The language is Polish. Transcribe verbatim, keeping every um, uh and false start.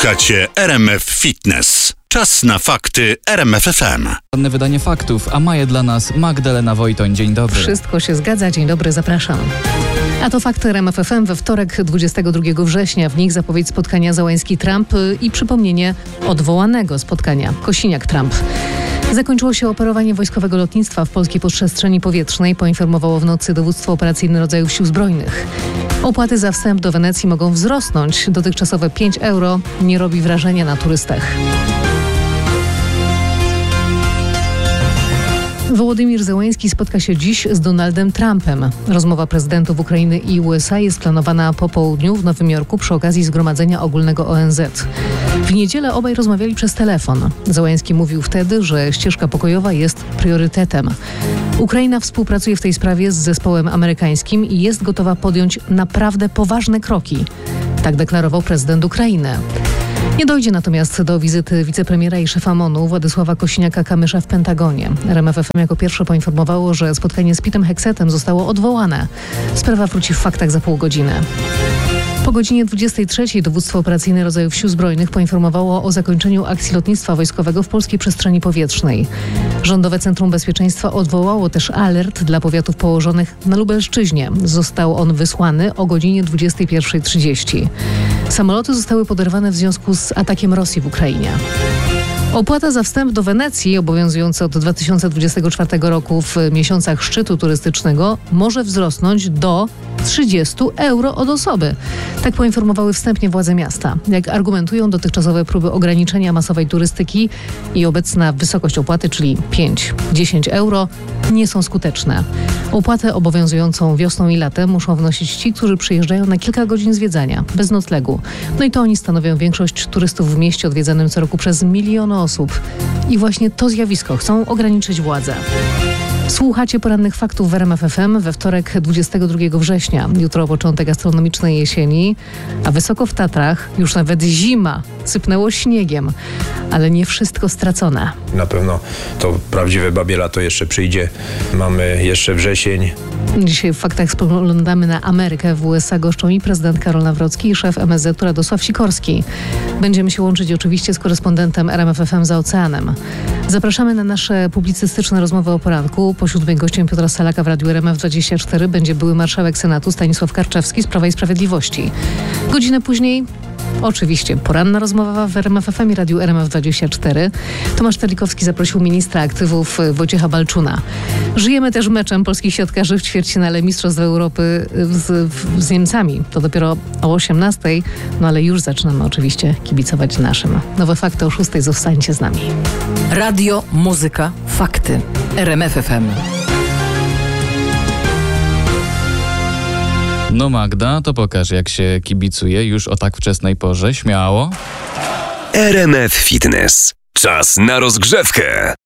Słuchacie R M F Fitness. Czas na fakty R M F F M. Wydanie faktów, a ma je dla nas Magdalena Wojtoń. Dzień dobry. Wszystko się zgadza. Dzień dobry, zapraszam. A to fakty R M F F M we wtorek dwudziestego drugiego września. W nich zapowiedź spotkania Załański-Trump i przypomnienie odwołanego spotkania Kosiniak-Trump. Zakończyło się operowanie wojskowego lotnictwa w polskiej przestrzeni powietrznej, poinformowało w nocy dowództwo operacyjne rodzajów sił zbrojnych. Opłaty za wstęp do Wenecji mogą wzrosnąć. Dotychczasowe pięć euro nie robi wrażenia na turystach. Wołodymir Załański spotka się dziś z Donaldem Trumpem. Rozmowa prezydentów Ukrainy i U S A jest planowana po południu w Nowym Jorku przy okazji Zgromadzenia Ogólnego O N Z. W niedzielę obaj rozmawiali przez telefon. Załański mówił wtedy, że ścieżka pokojowa jest priorytetem. Ukraina współpracuje w tej sprawie z zespołem amerykańskim i jest gotowa podjąć naprawdę poważne kroki. Tak deklarował prezydent Ukrainy. Nie dojdzie natomiast do wizyty wicepremiera i szefa M O N-u Władysława Kosiniaka-Kamysza w Pentagonie. R M F F M jako pierwsze poinformowało, że spotkanie z Petem Hexetem zostało odwołane. Sprawa wróci w faktach za pół godziny. Po godzinie dwudziestej trzeciej dowództwo operacyjne rodzajów sił zbrojnych poinformowało o zakończeniu akcji lotnictwa wojskowego w polskiej przestrzeni powietrznej. Rządowe Centrum Bezpieczeństwa odwołało też alert dla powiatów położonych na Lubelszczyźnie. Został on wysłany o godzinie dwudziestej pierwszej trzydzieści. Samoloty zostały poderwane w związku z atakiem Rosji w Ukrainie. Opłata za wstęp do Wenecji, obowiązująca od dwa tysiące dwudziestego czwartego roku w miesiącach szczytu turystycznego, może wzrosnąć do trzydzieści euro od osoby. Tak poinformowały wstępnie władze miasta. Jak argumentują, dotychczasowe próby ograniczenia masowej turystyki i obecna wysokość opłaty, czyli pięć do dziesięciu euro, nie są skuteczne. Opłatę obowiązującą wiosną i latem muszą wnosić ci, którzy przyjeżdżają na kilka godzin zwiedzania, bez noclegu. No i to oni stanowią większość turystów w mieście odwiedzanym co roku przez miliony osób. I właśnie to zjawisko chcą ograniczyć władze. Słuchacie porannych faktów w R M F F M we wtorek dwudziestego drugiego września. Jutro początek astronomicznej jesieni, a wysoko w Tatrach już nawet zima. Sypnęło śniegiem, ale nie wszystko stracone. Na pewno to prawdziwe babie lato jeszcze przyjdzie. Mamy jeszcze wrzesień. Dzisiaj w faktach spoglądamy na Amerykę. W U S A goszczą i prezydent Karol Nawrocki, i szef M S Z-u Radosław Sikorski. Będziemy się łączyć oczywiście z korespondentem R M F F M za oceanem. Zapraszamy na nasze publicystyczne rozmowy o poranku. Po siódmej gościem Piotra Salaka w Radiu R M F dwadzieścia cztery będzie były marszałek Senatu Stanisław Karczewski z Prawa i Sprawiedliwości. Godzinę później oczywiście poranna rozmowa w R M F F M i Radiu R M F dwadzieścia cztery. Tomasz Telikowski zaprosił ministra aktywów Wojciecha Balczuna. Żyjemy też meczem polskich siatkarzy w ćwierćfinale Mistrzostw Europy z, z Niemcami. To dopiero o osiemnastej, no ale już zaczynamy oczywiście kibicować naszym. Nowe fakty o szóstej. Zostańcie z nami. Radio, muzyka, fakty. R M F F M. No Magda, to pokaż, jak się kibicuje już o tak wczesnej porze. Śmiało. R M F Fitness. Czas na rozgrzewkę.